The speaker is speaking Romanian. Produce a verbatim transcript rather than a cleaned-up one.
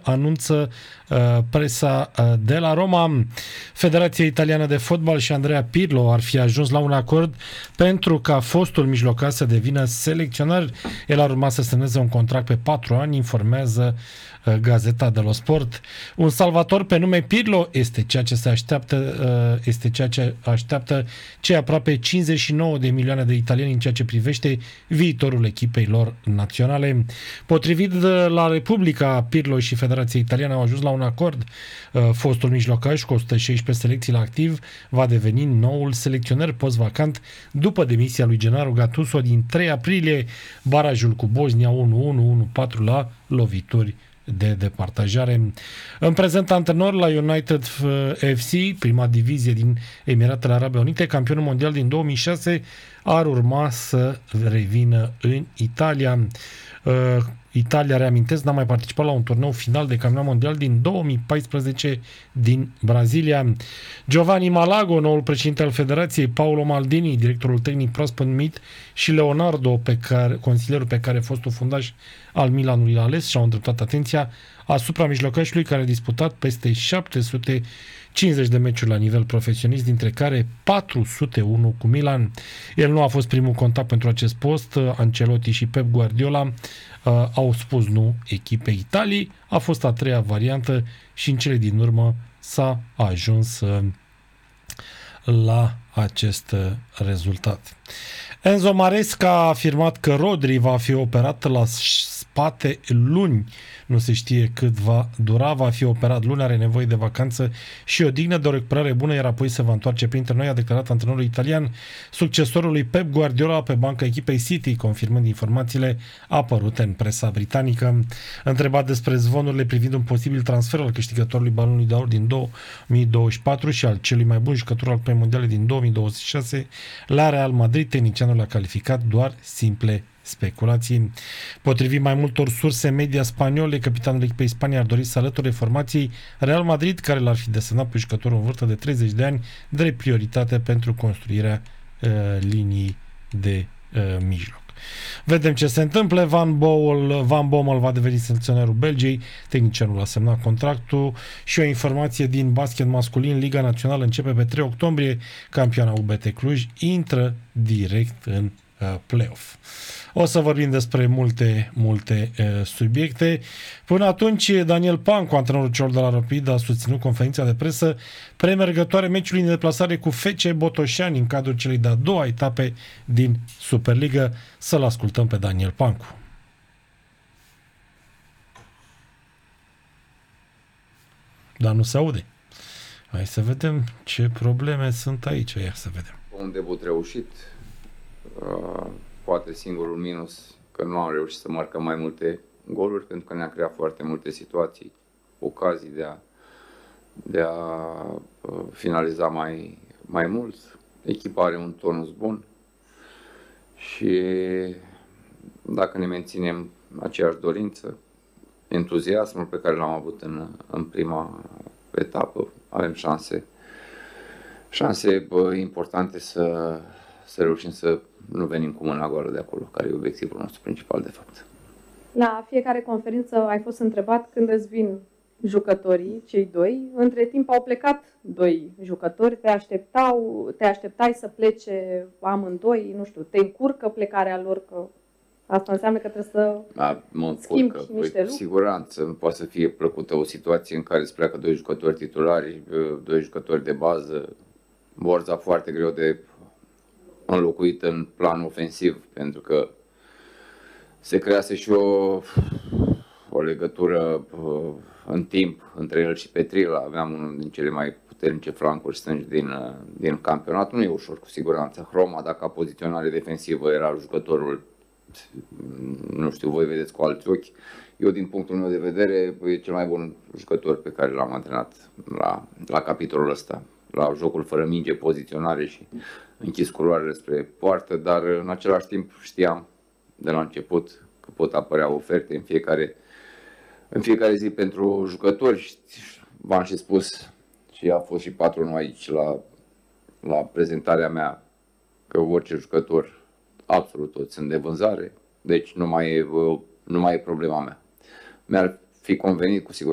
anunță uh, presa uh, de la Roma. Federația Italiană de Fotbal și Andrea Pirlo ar fi ajuns la un acord pentru ca fostul mijlocaș să devină selecționar. El ar urma să semneze un contract pe patru ani, informează uh, Gazeta dello Sport. Un salvator pe nume Pirlo este ceea ce se așteaptă, uh, este ceea ce așteaptă cei aproape cincizeci și nouă de milioane de italieni în ceea ce privește viitorul echipei lor naționale. Potrivit la Republica, Pirlo și Federația Italiană au ajuns la un acord. Fostul mijlocaș cu o sută șaisprezece selecții la activ va deveni noul selecționer post-vacant după demisia lui Gennaro Gattuso din trei aprilie. Barajul cu Bosnia unu unu unu patru la lovituri de departajare. În prezent antrenor la United F C, prima divizie din Emiratele Arabe Unite, campionul mondial din două mii șase, ar urma să revină în Italia. Uh, Italia, reamintesc, n-a mai participat la un turneu final de campionat mondial din două mii paisprezece din Brazilia. Giovanni Malago, noul președinte al Federației, Paolo Maldini, directorul tehnic proaspăt numit, și Leonardo, pe care, consilierul pe care fostul fundaș al Milanului l-a ales, și-au îndreptat atenția asupra mijlocașului care a disputat peste șapte sute cincizeci de meciuri la nivel profesionist, dintre care patru sute unu cu Milan. El nu a fost primul contact pentru acest post. Ancelotti și Pep Guardiola uh, au spus nu echipei Italiei. A fost a treia variantă și în cele din urmă s-a ajuns uh, la acest uh, rezultat. Enzo Maresca a afirmat că Rodri va fi operat la spate luni. Nu se știe cât va dura, va fi operat luni, are nevoie de vacanță și o dignă de o recuperare bună, iar apoi se va întoarce printre noi, a declarat antrenorul italian, succesorul lui Pep Guardiola pe banca echipei City, confirmând informațiile apărute în presa britanică. Întrebat despre zvonurile privind un posibil transfer al câștigătorului Balonului de Aur din două mii douăzeci și patru și al celui mai bun jucător al Cupei Mondiale din două mii douăzeci și șase, la Real Madrid, tehnicianul a calificat doar simple speculații. Potrivit mai multor surse media spaniole, capitanul echipei Spania ar dori să alăture formației Real Madrid, care l-ar fi desemnat pe jucătorul în vârstă de treizeci de ani, drept prioritate pentru construirea uh, linii de uh, mijloc. Vedem ce se întâmplă. Van Bommel, Van Bommel va deveni selecționerul Belgiei, tehnicianul a semnat contractul. Și o informație din basket masculin, Liga Națională începe pe trei octombrie, campioana U B T Cluj intră direct în uh, play-off. O să vorbim despre multe, multe uh, subiecte. Până atunci, Daniel Pancu, antrenorul celor de la Rapid, a susținut conferința de presă premergătoare meciului în deplasare cu F C Botoșani în cadrul celei de-a doua etape din Superliga. Să-l ascultăm pe Daniel Pancu. Dar nu se aude. Hai să vedem ce probleme sunt aici. Ia să vedem. Un debut reușit. Uh... Poate singurul minus că nu am reușit să marcăm mai multe goluri, pentru că ne-a creat foarte multe situații, ocazii de a, de a uh, finaliza mai, mai mult. Echipa are un tonus bun și dacă ne menținem aceeași dorință, entuziasmul pe care l-am avut în, în prima etapă, avem șanse, șanse bă, importante să, să reușim să nu venim cu mâna goală de acolo, care e obiectivul nostru principal, de fapt. La fiecare conferință ai fost întrebat când îți vin jucătorii, cei doi. Între timp au plecat doi jucători, te așteptau, te așteptai să plece amândoi, nu știu, te încurcă plecarea lor, că asta înseamnă că trebuie să da, mă schimbi încurcă. niște Păi, lucruri. siguranță, nu poate să fie plăcută o situație în care îți pleacă doi jucători titulari, doi jucători de bază, Borza foarte greu de înlocuit în plan ofensiv, pentru că se crease și o, o legătură uh, în timp între el și Petrila. Aveam unul din cele mai puternice flancuri stângi din, uh, din campionat. Nu e ușor, cu siguranță. Hroma, dacă a poziționare defensivă, era jucătorul, nu știu, voi vedeți cu alți ochi. Eu, din punctul meu de vedere, e cel mai bun jucător pe care l-am antrenat la, la capitolul ăsta. La jocul fără minge, poziționare și închis culoarele spre poartă, dar în același timp știam de la început că pot apărea oferte în fiecare, în fiecare zi pentru jucători. V-am și spus și a fost și patronul aici la, la prezentarea mea că orice jucător, absolut toți sunt de vânzare, deci nu mai e, nu mai e problema mea. Mi-ar fi convenit cu siguranță